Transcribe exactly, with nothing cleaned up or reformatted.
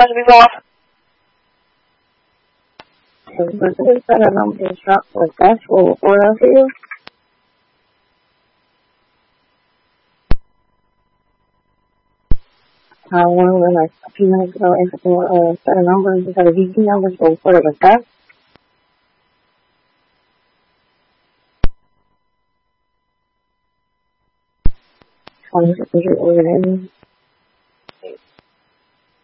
supposed to be off. So, but this better not be shot with that for oil field. I went like a few minutes ago and for a set of numbers instead of V P numbers for for the stuff. I'm just over there.